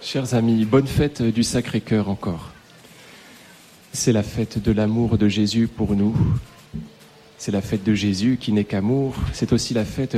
Chers amis, bonne fête du Sacré-Cœur encore. C'est la fête de l'amour de Jésus pour nous. C'est la fête de Jésus qui n'est qu'amour. C'est aussi la fête